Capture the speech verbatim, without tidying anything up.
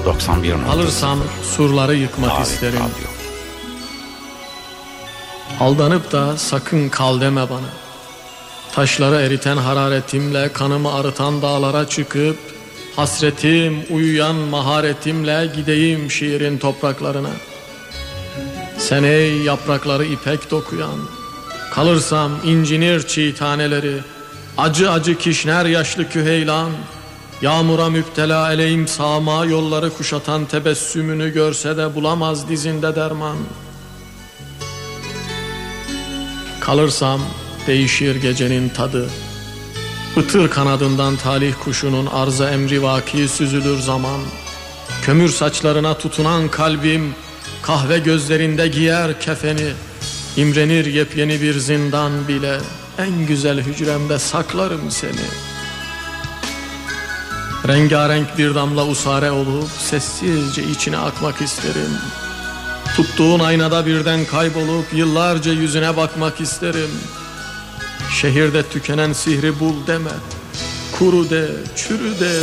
doksan bir nokta Alırsam surları yıkmak Tarih isterim. Radyo. Aldanıp da sakın kal deme bana. Taşları eriten hararetimle, kanımı arıtan dağlara çıkıp, hasretim, uyuyan maharetimle gideyim şiirin topraklarına. Sen ey yaprakları ipek dokuyan, kalırsam incinir çiğ taneleri, acı acı kişner yaşlı küheylan, yağmura müptela eleyim sağma yolları kuşatan tebessümünü görse de bulamaz dizinde derman. Kalırsam değişir gecenin tadı, ıtır kanadından talih kuşunun arza emri vaki süzülür zaman. Kömür saçlarına tutunan kalbim, kahve gözlerinde giyer kefeni, imrenir yepyeni bir zindan bile, en güzel hücremde saklarım seni. Rengarenk bir damla usare olup sessizce içine akmak isterim. Tuttuğun aynada birden kaybolup yıllarca yüzüne bakmak isterim. Şehirde tükenen sihri bul deme, kuru de, çürü de,